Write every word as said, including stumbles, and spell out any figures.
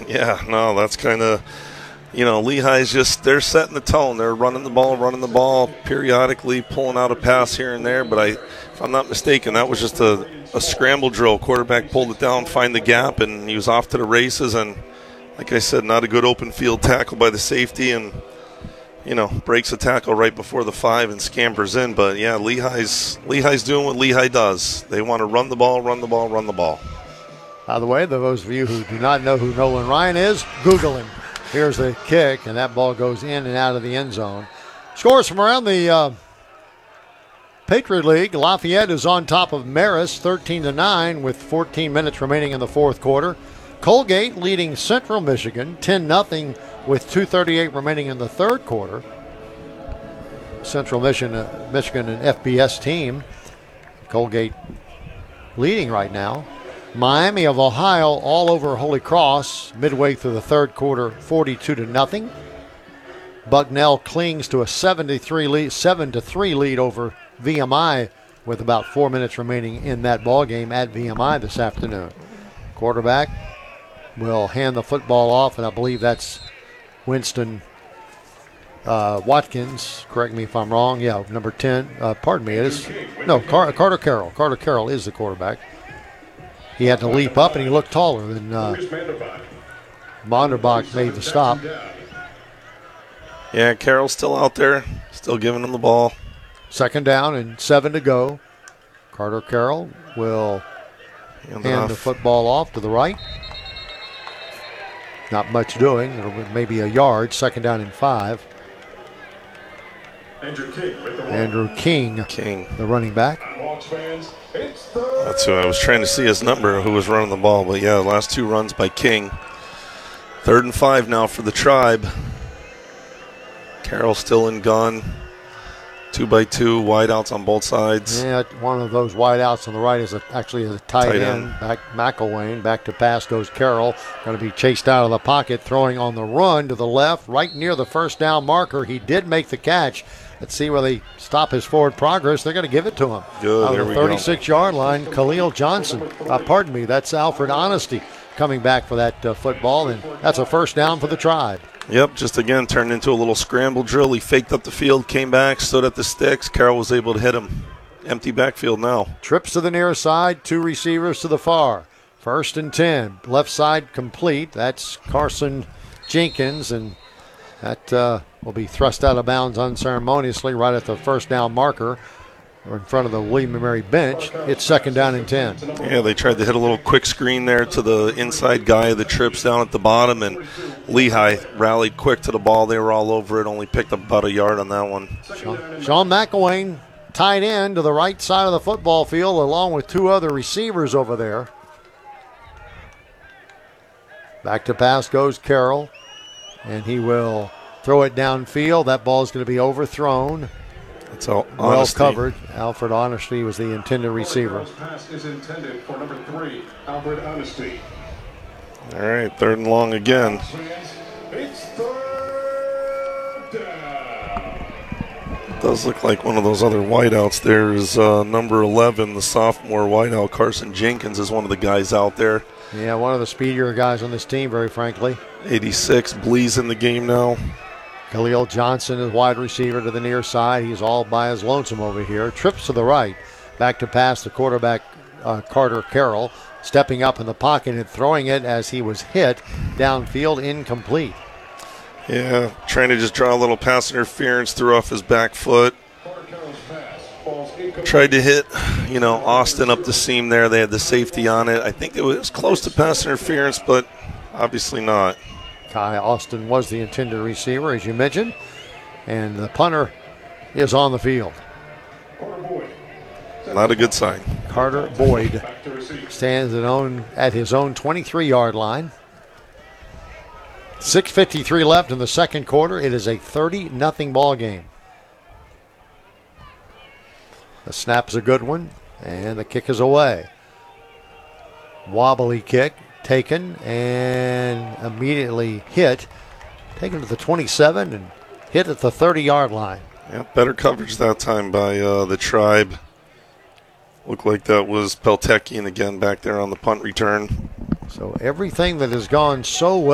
Yeah, no, that's kind of, you know, Lehigh's just, they're setting the tone. They're running the ball, running the ball, periodically pulling out a pass here and there. But I, if I'm not mistaken, that was just a, a scramble drill. Quarterback pulled it down, find the gap, and he was off to the races. And like I said, not a good open field tackle by the safety, and, you know, breaks a tackle right before the five and scampers in. But, yeah, Lehigh's, Lehigh's doing what Lehigh does. They want to run the ball, run the ball, run the ball. By the way, those of you who do not know who Nolan Ryan is, Google him. Here's the kick, and that ball goes in and out of the end zone. Scores from around the uh, Patriot League. Lafayette is on top of Marist, thirteen to nine, with fourteen minutes remaining in the fourth quarter. Colgate leading Central Michigan, ten nothing, with two thirty-eight remaining in the third quarter. Central Michigan, uh, Michigan, an F B S team. Colgate leading right now. Miami of Ohio all over Holy Cross midway through the third quarter, forty-two to nothing. Bucknell clings to a seventy-three lead, seven to three lead over V M I with about four minutes remaining in that ball game at V M I this afternoon. Quarterback will hand the football off, and I believe that's Winston uh, Watkins. Correct me if I'm wrong. Yeah, number ten. Uh, pardon me. It is no Car- Carter Carroll. Carter Carroll is the quarterback. He had to leap up, and he looked taller than uh, Monderbach made the stop. Yeah, Carroll's still out there, still giving him the ball. Second down and seven to go. Carter Carroll will hand, hand the football off to the right. Not much doing. It'll be maybe a yard. Second down and five. Andrew King, with the Andrew King, King, the running back. That's who I was trying to see his number, who was running the ball. But, yeah, the last two runs by King. Third and five now for the Tribe. Carroll still in gun. Two by two, wide outs on both sides. Yeah, one of those wide outs on the right is a, actually a tight, Tight end. end. Back McElwain. Back to pass goes Carroll. Going to be chased out of the pocket, throwing on the run to the left, right near the first down marker. He did make the catch. Let's see where they stop his forward progress. They're going to give it to him. Good, Out there of we the go. thirty-six-yard line, Khalil Johnson. Uh, pardon me, that's Alfred Honesty coming back for that uh, football, and that's a first down for the Tribe. Yep, just again turned into a little scramble drill. He faked up the field, came back, stood at the sticks. Carroll was able to hit him. Empty backfield now. Trips to the near side, two receivers to the far. First and ten. Left side complete. That's Carson Jenkins, and that uh, will be thrust out of bounds unceremoniously right at the first down marker or in front of the William and Mary bench. It's second down and ten. Yeah, they tried to hit a little quick screen there to the inside guy of the trips down at the bottom, and Lehigh rallied quick to the ball. They were all over it, only picked up about a yard on that one. Sean, Sean McElwain, tight end to the right side of the football field, along with two other receivers over there. Back to pass goes Carroll, and he will throw it downfield. That ball is going to be overthrown. That's all. Well Honesty. covered. Alfred Honesty was the intended receiver. Pass is intended for number three, Alfred Honesty. All right, third and long again. It's third down. It does look like one of those other wideouts there is uh, number eleven, the sophomore wideout. Carson Jenkins is one of the guys out there. Yeah, one of the speedier guys on this team, very frankly. eighty-six, Blees in the game now. Khalil Johnson is wide receiver to the near side. He's all by his lonesome over here. Trips to the right. Back to pass the quarterback, uh, Carter Carroll, stepping up in the pocket and throwing it as he was hit downfield, incomplete. Yeah, trying to just draw a little pass interference, threw off his back foot. Tried to hit, you know, Austin up the seam there. They had the safety on it. I think it was close to pass interference, but obviously not. Kai Austin was the intended receiver, as you mentioned, and the punter is on the field. Not a good sign. Carter Boyd stands at, own, at his own twenty-three-yard line. six fifty-three left in the second quarter. It is a thirty nothing ball game. The snap's a good one, and the kick is away. Wobbly kick taken and immediately hit. Taken to the twenty-seven and hit at the thirty-yard line. Yeah, better coverage that time by uh, the Tribe. Looked like that was Peltekian again back there on the punt return. So everything that has gone so well